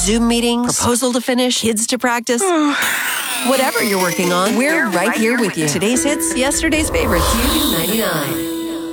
Zoom meetings, proposal to finish, kids to practice. Whatever you're working on, we're right here with you. Today's hits, yesterday's favorites. Q99.